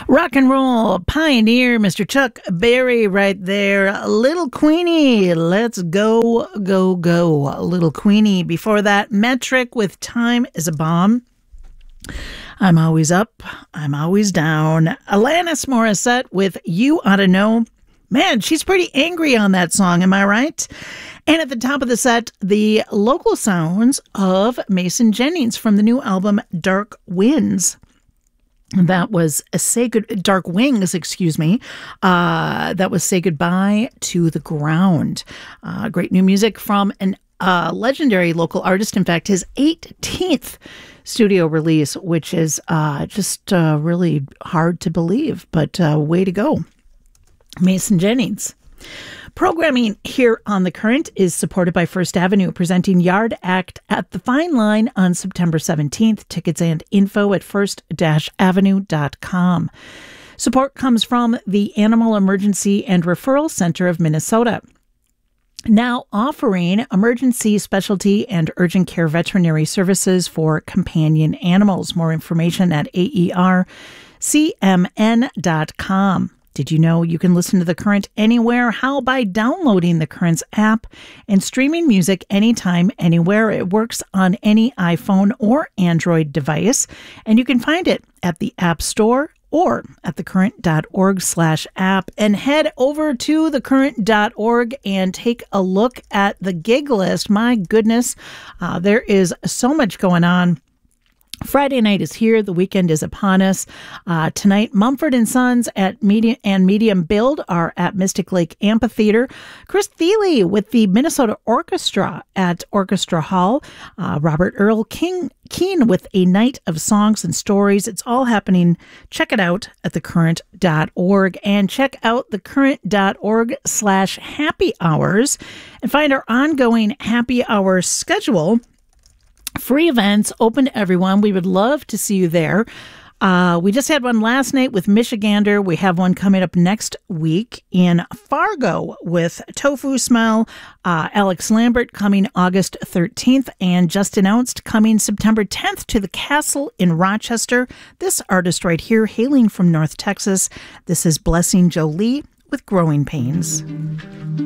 Rock and roll pioneer, Mr. Chuck Berry right there. Little Queenie, let's go, go, go. Little Queenie. Before that, Metric with Time is a Bomb. I'm always up, I'm always down. Alanis Morissette with You Oughta Know. Man, she's pretty angry on that song, am I right? And at the top of the set, the local sounds of Mason Jennings from the new album Dark Winds. That was Dark Wings, excuse me. That was Say Goodbye to the Ground. Great new music from an legendary local artist. In fact, his 18th studio release, which is just really hard to believe, but way to go. Mason Jennings. Programming here on The Current is supported by First Avenue, presenting Yard Act at the Fine Line on September 17th. Tickets and info at first-avenue.com. Support comes from the Animal Emergency and Referral Center of Minnesota, now offering emergency, specialty, and urgent care veterinary services for companion animals. More information at aercmn.com. Did you know you can listen to The Current anywhere? How? By downloading The Current's app and streaming music anytime, anywhere. It works on any iPhone or Android device, and you can find it at the App Store or at thecurrent.org/app. And head over to thecurrent.org and take a look at the gig list. My goodness, there is so much going on. Friday night is here. The weekend is upon us. Tonight, Mumford & Sons at Medium Build are at Mystic Lake Amphitheater. Chris Thile with the Minnesota Orchestra at Orchestra Hall. Robert Earl Keane with a night of songs and stories. It's all happening. Check it out at thecurrent.org and check out thecurrent.org/happy hours and find our ongoing happy hour schedule. Free events open to everyone. We would love to see you there. We just had one last night with Michigander. We have one coming up next week in Fargo with Tofu Smell. Alex Lambert coming August 13th, and just announced coming September 10th to the Castle in Rochester. This artist right here, hailing from North Texas. This is Blessing Jolie with Growing Pains.